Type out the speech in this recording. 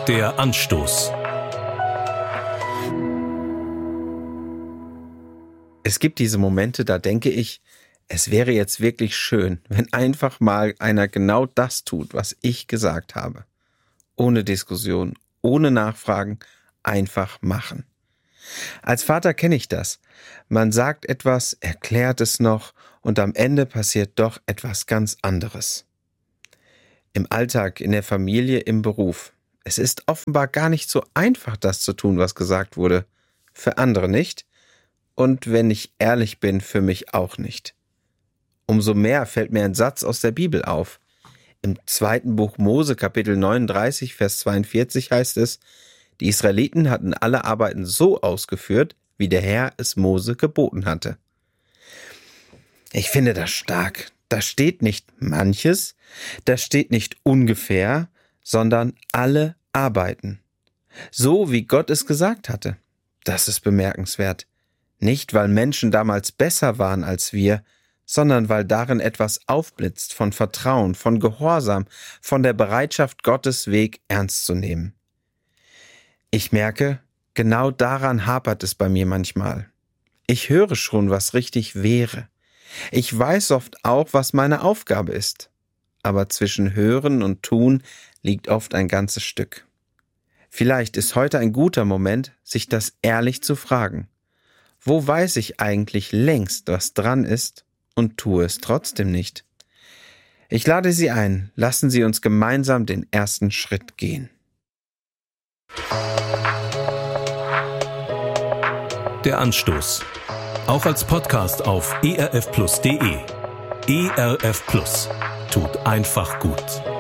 Der Anstoß. Es gibt diese Momente, da denke ich, es wäre jetzt wirklich schön, wenn einfach mal einer genau das tut, was ich gesagt habe. Ohne Diskussion, ohne Nachfragen, einfach machen. Als Vater kenne ich das. Man sagt etwas, erklärt es noch und am Ende passiert doch etwas ganz anderes. Im Alltag, in der Familie, im Beruf. Es ist offenbar gar nicht so einfach, das zu tun, was gesagt wurde. Für andere nicht. Und wenn ich ehrlich bin, für mich auch nicht. Umso mehr fällt mir ein Satz aus der Bibel auf. Im 2. Buch Mose, Kapitel 39, Vers 42 heißt es, die Israeliten hatten alle Arbeiten so ausgeführt, wie der Herr es Mose geboten hatte. Ich finde das stark. Da steht nicht manches, da steht nicht ungefähr, sondern alle Arbeiten. So wie Gott es gesagt hatte. Das ist bemerkenswert. Nicht, weil Menschen damals besser waren als wir, sondern weil darin etwas aufblitzt von Vertrauen, von Gehorsam, von der Bereitschaft, Gottes Weg ernst zu nehmen. Ich merke, genau daran hapert es bei mir manchmal. Ich höre schon, was richtig wäre. Ich weiß oft auch, was meine Aufgabe ist. Aber zwischen Hören und Tun liegt oft ein ganzes Stück. Vielleicht ist heute ein guter Moment, sich das ehrlich zu fragen. Wo weiß ich eigentlich längst, was dran ist und tue es trotzdem nicht? Ich lade Sie ein, lassen Sie uns gemeinsam den ersten Schritt gehen. Der Anstoß. Auch als Podcast auf erfplus.de. ERF Plus. Tut einfach gut.